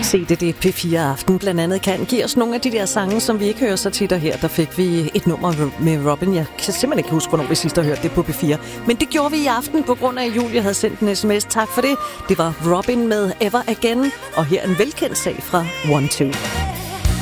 Se det P4 Aften blandt andet kan give os nogle af de der sange, som vi ikke hører så tit, og her der fik vi et nummer med Robin. Jeg kan simpelthen ikke huske, hvornår vi sidst har hørt det på P4, men det gjorde vi i aften på grund af, at Julie havde sendt en sms. Tak for det. Det var Robin med Ever Again, og her en velkendt sag fra 1-2.